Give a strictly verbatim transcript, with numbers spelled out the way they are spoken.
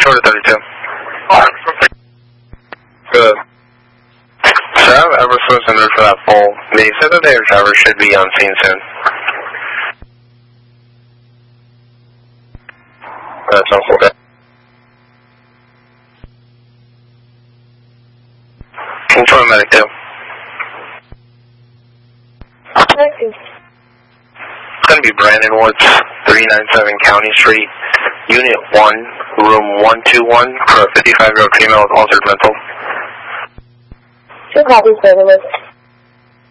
to thirty-two. Good. So I have Eversource in there for that pole. They said that their driver should be on scene soon. That sounds okay. Control medic two. Medic two. It's going to be Brandon Woods, three ninety-seven County Street, Unit one, Room one two one, for a fifty-five-year-old female with altered mental. Two copies, Brandon Woods.